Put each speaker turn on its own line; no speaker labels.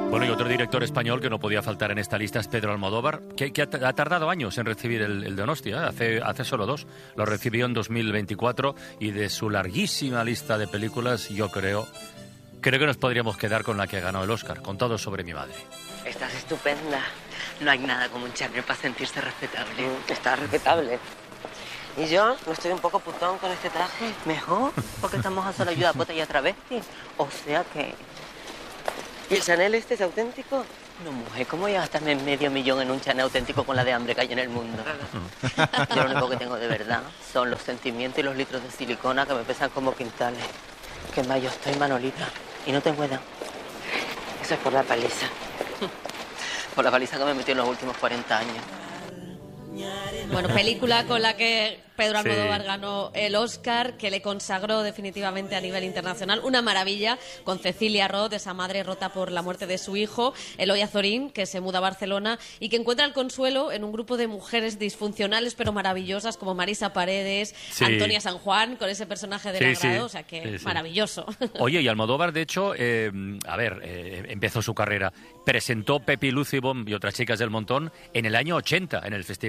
Bueno, y otro director español que no podía faltar en esta lista es Pedro Almodóvar, que ha tardado años en recibir el Donostia, hace solo 2. Lo recibió en 2024 y de su larguísima lista de películas, yo creo que nos podríamos quedar con la que ganó el Oscar, con Todo sobre mi madre.
Estás estupenda. No hay nada como un charme para sentirse respetable.
Está respetable. ¿Y yo? ¿No estoy un poco putón con este traje?
Mejor, porque estamos a sola ayuda pota y a travesti. O sea que...
¿Y el Chanel este es auténtico?
No, mujer, ¿cómo voy a gastarme $500,000 en un Chanel auténtico con la de hambre que hay en el mundo? Yo lo único que tengo de verdad son los sentimientos y los litros de silicona que me pesan como quintales. Que más, yo estoy Manolita y no tengo edad.
Eso es por la paliza.
Por la paliza que me metió en los últimos 40 años.
Bueno, película con la que Pedro Almodóvar ganó el Oscar, que le consagró definitivamente a nivel internacional. Una maravilla, con Cecilia Roth, esa madre rota por la muerte de su hijo, Eloy Azorín, que se muda a Barcelona y que encuentra el consuelo en un grupo de mujeres disfuncionales pero maravillosas, como Marisa Paredes, Antonia San Juan, con ese personaje de Lagrado, o sea que maravilloso.
Oye, y Almodóvar, de hecho, empezó su carrera, presentó Pepi Lucibom y otras chicas del montón en el año 80 en el Festival